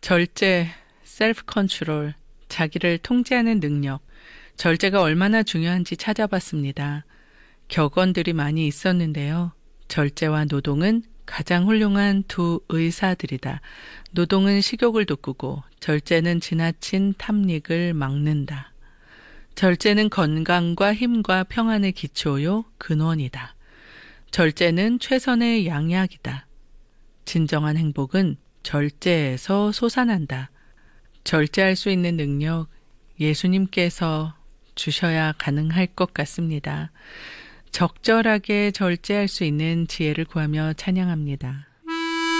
절제, 셀프 컨트롤, 자기를 통제하는 능력, 절제가 얼마나 중요한지 찾아봤습니다. 격언들이 많이 있었는데요. 절제와 노동은 가장 훌륭한 두 의사들이다. 노동은 식욕을 돋구고 절제는 지나친 탐닉을 막는다. 절제는 건강과 힘과 평안의 기초요, 근원이다. 절제는 최선의 양약이다. 진정한 행복은 절제에서 솟아난다. 절제할 수 있는 능력, 예수님께서 주셔야 가능할 것 같습니다. 적절하게 절제할 수 있는 지혜를 구하며 찬양합니다.